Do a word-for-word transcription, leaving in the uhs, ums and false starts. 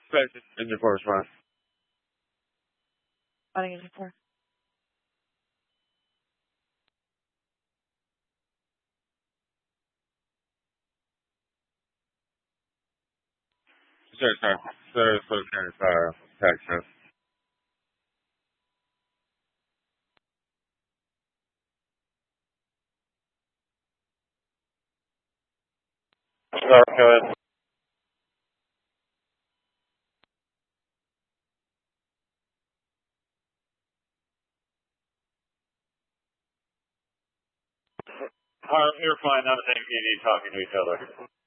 Space engine four response. Fighting engine four. Sir, sir. Sir, sir, sir, sir. Texas. Sir, go ahead. Uh, you're fine. Not a thing. You need talking to each other.